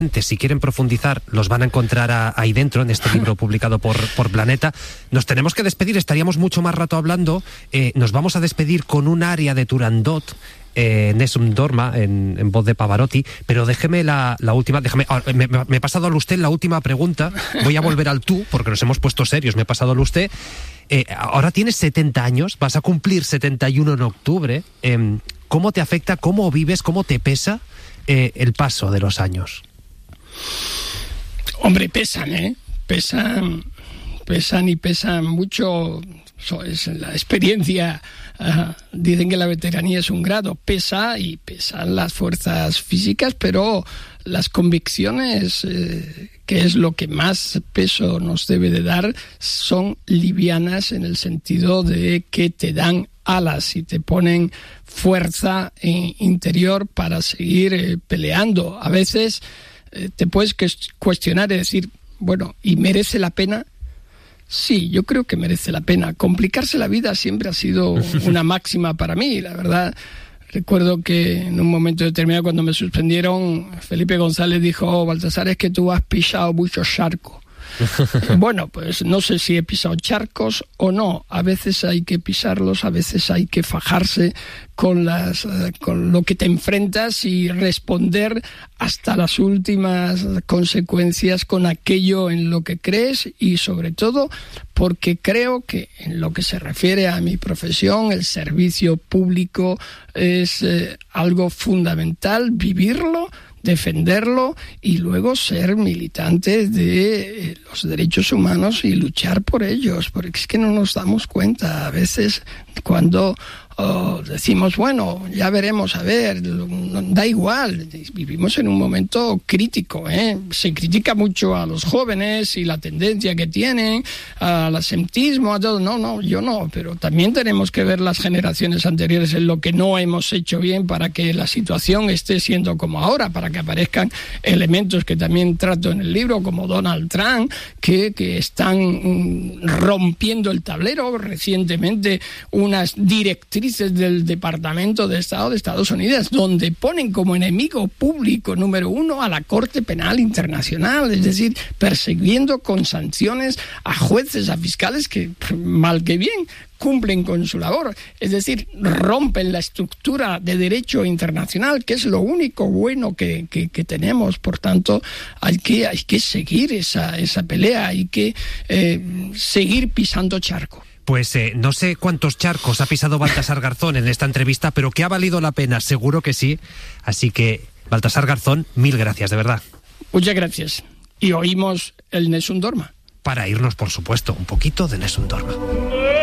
Si quieren profundizar, los van a encontrar ahí dentro, en este libro publicado por Planeta. Nos tenemos que despedir, estaríamos mucho más rato hablando. Nos vamos a despedir con un aria de Turandot, Nessun Dorma, en voz de Pavarotti, pero déjeme la última, me he pasado al usted la última pregunta, voy a volver al tú, porque nos hemos puesto serios, me he pasado al usted. Ahora tienes 70 años, vas a cumplir 71 en octubre. ¿Cómo te afecta, cómo vives, cómo te pesa el paso de los años? Hombre, pesan y pesan mucho. Es la experiencia. Dicen que la veteranía es un grado. Pesa y pesan las fuerzas físicas, pero las convicciones, que es lo que más peso nos debe de dar, son livianas en el sentido de que te dan alas y te ponen fuerza interior para seguir peleando. A veces te puedes cuestionar y decir, bueno, ¿y merece la pena? Sí, yo creo que merece la pena. Complicarse la vida siempre ha sido una máxima para mí, la verdad. Recuerdo que en un momento determinado, cuando me suspendieron, Felipe González dijo: "Oh, Baltasar, es que tú has pisado muchos charcos". Bueno, pues no sé si he pisado charcos o no. A veces hay que pisarlos, a veces hay que fajarse con lo que te enfrentas y responder hasta las últimas consecuencias con aquello en lo que crees, y sobre todo porque creo que en lo que se refiere a mi profesión, el servicio público es algo fundamental, vivirlo, defenderlo y luego ser militante de los derechos humanos y luchar por ellos, porque es que no nos damos cuenta a veces cuando decimos, bueno, ya veremos, a ver, da igual, vivimos en un momento crítico, se critica mucho a los jóvenes y la tendencia que tienen, al absentismo, a todo. No, yo no, pero también tenemos que ver las generaciones anteriores en lo que no hemos hecho bien para que la situación esté siendo como ahora, para que aparezcan elementos que también trato en el libro, como Donald Trump, que están rompiendo el tablero. Recientemente unas directrices del Departamento de Estado de Estados Unidos, donde ponen como enemigo público número 1 a la Corte Penal Internacional, es decir, persiguiendo con sanciones a jueces, a fiscales que, mal que bien, cumplen con su labor, es decir, rompen la estructura de derecho internacional, que es lo único bueno que tenemos. Por tanto, hay que seguir esa pelea, hay que seguir pisando charco. Pues no sé cuántos charcos ha pisado Baltasar Garzón en esta entrevista, pero que ha valido la pena, seguro que sí. Así que, Baltasar Garzón, mil gracias, de verdad. Muchas gracias. Y oímos el Nessun Dorma. Para irnos, por supuesto, un poquito de Nessun Dorma.